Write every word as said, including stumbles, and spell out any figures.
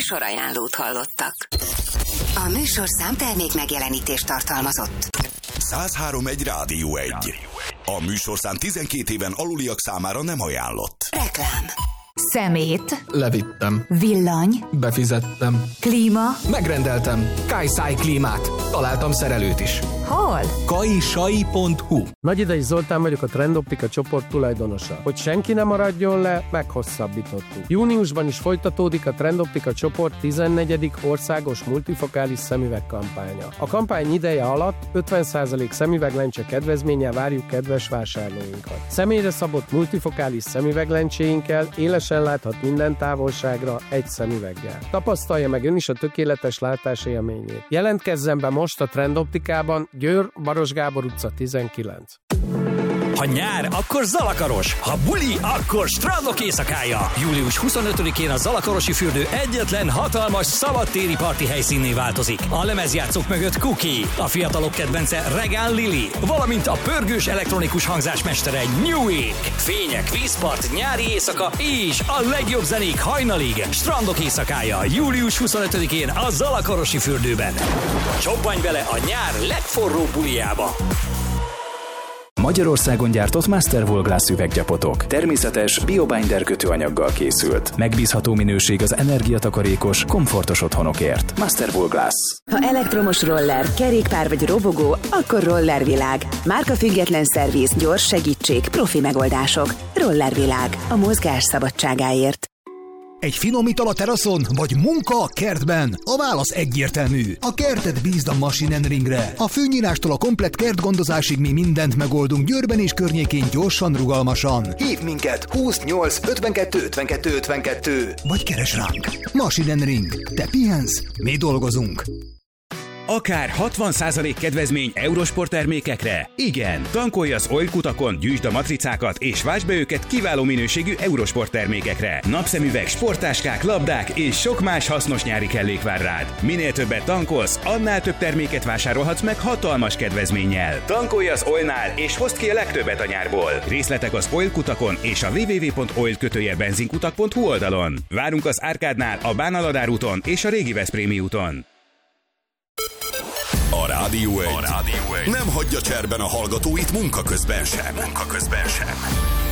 Műsorajánlót hallottak. A műsorszám termék megjelenítést tartalmazott. száz három egy Rádió egy. A műsorszám tizenkét éven aluliak számára nem ajánlott. Reklám. Szemét. Levittem. Villany. Befizettem. Klíma. Megrendeltem. Kajszáj klímát. Találtam szerelőt is. Hol? kajsai pont hu. Nagyidei Zoltán vagyok, a Trendoptika csoport tulajdonosa. Hogy senki ne maradjon le, meghosszabbítottuk. Júniusban is folytatódik a Trendoptika csoport tizennegyedik országos multifokális szemüveg kampánya. A kampány ideje alatt ötven százalék szemüveglencse kedvezménnyel várjuk kedves vásárlóinkat. Személyre szabott multifokális szemüveglencséinkkel élesen láthat minden távolságra egy szemüveggel. Tapasztalja meg ön is a tökéletes látás élményét. Jelentkezzen be most a Trendoptikában, Győr, Baros Gábor utca tizenkilenc. Ha nyár, akkor Zalakaros. Ha buli, akkor strandok éjszakája. július huszonötödikén a Zalakarosi fürdő egyetlen hatalmas szabadtéri parti helyszínné változik. A lemezjátszók mögött Cookie, a fiatalok kedvence Regán Lili, valamint a pörgős elektronikus hangzásmestere Newick. Fények, vízpart, nyári éjszaka és a legjobb zenék hajnalig. Strandok éjszakája. július huszonötödikén a Zalakarosi fürdőben. Csobbanj bele a nyár legforróbb bulijába. Magyarországon gyártott Master Glass üveggyapotok. Természetes, biobinder kötőanyaggal készült. Megbízható minőség az energiatakarékos, komfortos otthonokért. Master Glass. Ha elektromos roller, kerékpár vagy robogó, akkor Rollervilág. Márkafüggetlen szerviz, gyors segítség, profi megoldások. Rollervilág. A mozgás szabadságáért. Egy finom ital a teraszon, vagy munka a kertben? A válasz egyértelmű. A kertet bízd a Machine and Ringre. A fűnyírástól a komplett kertgondozásig mi mindent megoldunk Győrben és környékén gyorsan, rugalmasan. Hívd minket huszonnyolc ötvenkettő ötvenkettő ötvenkettő, vagy keres ránk. Machine and Ring. Te pihensz, mi dolgozunk. Akár hatvan százalék kedvezmény Eurosport termékekre? Igen! Tankolj az oilkutakon, gyűjtsd a matricákat és váltsd be őket kiváló minőségű Eurosport termékekre. Napszemüveg, sporttáskák, labdák és sok más hasznos nyári kellék vár rád. Minél többet tankolsz, annál több terméket vásárolhatsz meg hatalmas kedvezménnyel. Tankolj az Oilnál és hozd ki a legtöbbet a nyárból. Részletek az oilkutakon és a double-u double-u double-u pont oil kötőjel benzinkutak pont hu oldalon. Várunk az Árkádnál, a Bánaladár úton és a Régi Veszprémi úton. A Rádió egy. A Rádió egy nem hagyja cserben a hallgatóit munka közben sem. Munka közben sem.